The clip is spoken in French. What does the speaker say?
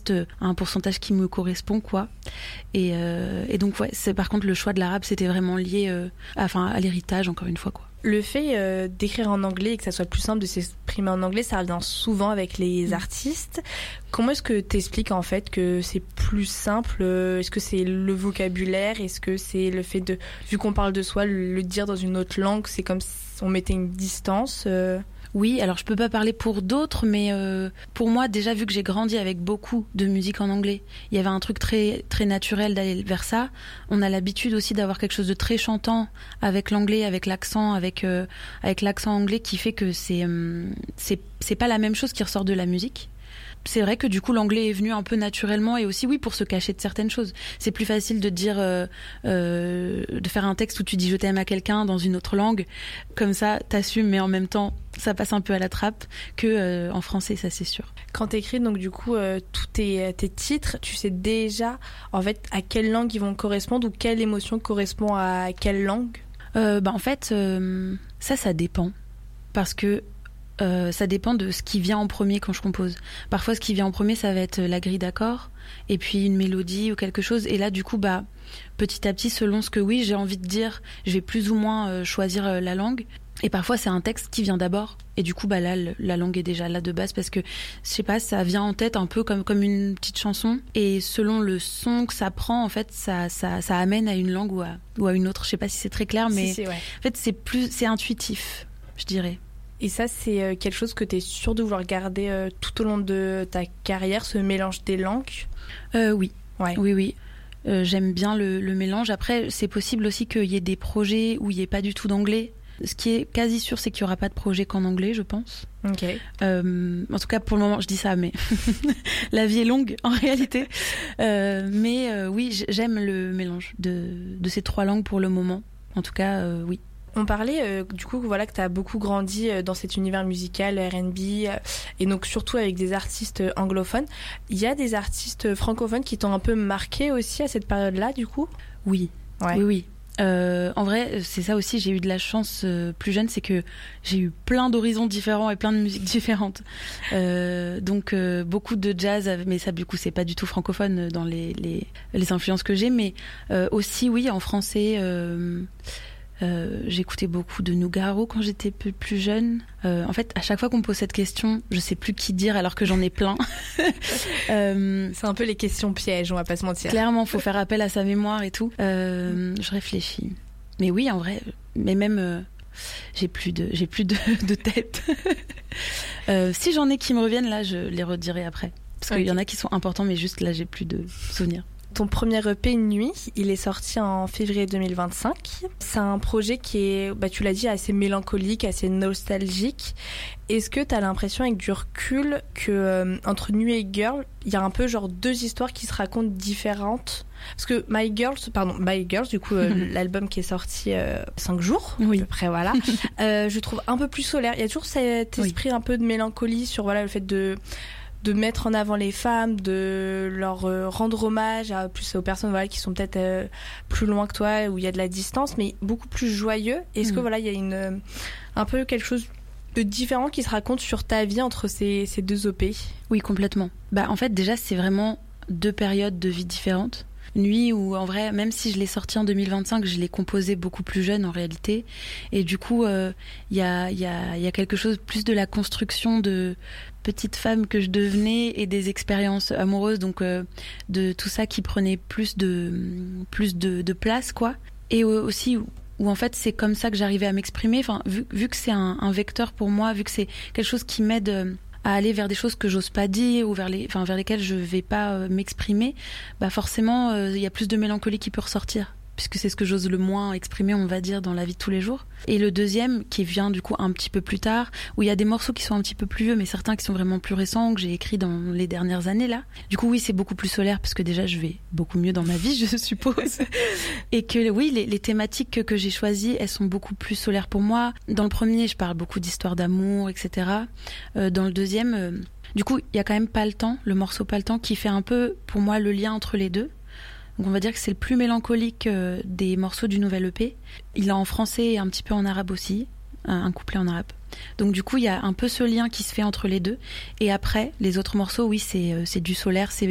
juste un pourcentage qui me correspond, quoi. Et donc, ouais, par contre, le choix de l'arabe, c'était vraiment lié à l'héritage, encore une fois, quoi. Le fait d'écrire en anglais et que ça soit plus simple de s'exprimer en anglais, ça revient souvent avec les artistes. Comment est-ce que tu expliques en fait que c'est plus simple? Est-ce que c'est le vocabulaire? Est-ce que c'est le fait de, vu qu'on parle de soi, le dire dans une autre langue, c'est comme si on mettait une distance Oui, alors je peux pas parler pour d'autres, mais pour moi, déjà, vu que j'ai grandi avec beaucoup de musique en anglais, il y avait un truc très, très naturel d'aller vers ça. On a l'habitude aussi d'avoir quelque chose de très chantant avec l'anglais, avec l'accent anglais qui fait que c'est pas la même chose qui ressort de la musique. C'est vrai que du coup l'anglais est venu un peu naturellement et aussi oui pour se cacher de certaines choses. C'est plus facile de dire de faire un texte où tu dis je t'aime à quelqu'un dans une autre langue, comme ça t'assumes mais en même temps ça passe un peu à la trappe que en français, ça c'est sûr. Quand t'écris donc du coup tous tes titres, tu sais déjà en fait à quelle langue ils vont correspondre ou quelle émotion correspond à quelle langue? En fait ça dépend parce que ça dépend de ce qui vient en premier quand je compose. Parfois, ce qui vient en premier, ça va être la grille d'accords, et puis une mélodie ou quelque chose. Et là, du coup, petit à petit, selon ce que oui, j'ai envie de dire, je vais plus ou moins choisir la langue. Et parfois, c'est un texte qui vient d'abord. Et du coup, là, la langue est déjà là de base parce que, je sais pas, ça vient en tête un peu comme une petite chanson. Et selon le son que ça prend, en fait, ça amène à une langue ou à une autre. Je sais pas si c'est très clair, mais ouais. En fait, c'est intuitif, je dirais. Et ça, c'est quelque chose que tu es sûr de vouloir garder tout au long de ta carrière, ce mélange des langues? Oui. Ouais. Oui. J'aime bien le mélange. Après, c'est possible aussi qu'il y ait des projets où il n'y ait pas du tout d'anglais. Ce qui est quasi sûr, c'est qu'il n'y aura pas de projet qu'en anglais, je pense. Ok. En tout cas, pour le moment, je dis ça, mais la vie est longue, en réalité. Mais oui, j'aime le mélange de ces trois langues pour le moment. En tout cas, oui. On parlait du coup voilà, que tu as beaucoup grandi dans cet univers musical, R&B, et donc surtout avec des artistes anglophones. Il y a des artistes francophones qui t'ont un peu marqué aussi à cette période-là, du coup? Oui, ouais. Oui. En vrai, c'est ça aussi, j'ai eu de la chance plus jeune, c'est que j'ai eu plein d'horizons différents et plein de musiques différentes. Donc beaucoup de jazz, mais ça du coup c'est pas du tout francophone dans les influences que j'ai, mais aussi oui en français. J'écoutais beaucoup de Nougaro quand j'étais plus jeune. En fait, à chaque fois qu'on me pose cette question, je sais plus qui dire alors que j'en ai plein. C'est un peu les questions pièges, on va pas se mentir. Clairement, faut faire appel à sa mémoire et tout. Je réfléchis. Mais oui, en vrai, mais même j'ai plus de tête. Si j'en ai qui me reviennent, là, je les redirai après. Parce qu'il y en a qui sont importants, mais juste là, j'ai plus de souvenirs. Ton premier EP Nuit, il est sorti en février 2025. C'est un projet qui est, tu l'as dit, assez mélancolique, assez nostalgique. Est-ce que tu as l'impression avec du recul que entre Nuit et Girl, il y a un peu genre deux histoires qui se racontent différentes? Parce que My Girls, du coup, l'album qui est sorti 5 jours, à peu près, voilà. Je trouve un peu plus solaire. Il y a toujours cet esprit un peu de mélancolie sur le fait de mettre en avant les femmes, de leur rendre hommage plus aux personnes qui sont peut-être plus loin que toi, où il y a de la distance, mais beaucoup plus joyeux. Est-ce que il y a un peu quelque chose de différent qui se raconte sur ta vie entre ces deux EP? Oui, complètement. En fait, déjà, c'est vraiment deux périodes de vie différentes. Nuit où en vrai, même si je l'ai sorti en 2025, je l'ai composé beaucoup plus jeune en réalité, et du coup il y a quelque chose plus de la construction de petite femme que je devenais et des expériences amoureuses, donc de tout ça qui prenait plus de place, quoi. Et aussi où en fait c'est comme ça que j'arrivais à m'exprimer, enfin vu que c'est un vecteur pour moi, vu que c'est quelque chose qui m'aide à aller vers des choses que j'ose pas dire ou vers lesquelles je vais pas m'exprimer, forcément il y a plus de mélancolie qui peut ressortir, puisque c'est ce que j'ose le moins exprimer, on va dire, dans la vie de tous les jours. Et le deuxième, qui vient du coup un petit peu plus tard, où il y a des morceaux qui sont un petit peu plus vieux, mais certains qui sont vraiment plus récents, que j'ai écrits dans les dernières années là. Du coup, oui, c'est beaucoup plus solaire, parce que déjà, je vais beaucoup mieux dans ma vie, je suppose. Et que oui, les thématiques que j'ai choisies, elles sont beaucoup plus solaires pour moi. Dans le premier, je parle beaucoup d'histoires d'amour, etc. Dans le deuxième, du coup, il y a quand même Pas le temps, le morceau Pas le temps, qui fait un peu, pour moi, le lien entre les deux. Donc on va dire que c'est le plus mélancolique des morceaux du nouvel EP. Il est en français et un petit peu en arabe aussi, un couplet en arabe. Donc du coup, il y a un peu ce lien qui se fait entre les deux. Et après, les autres morceaux, oui, c'est du solaire, c'est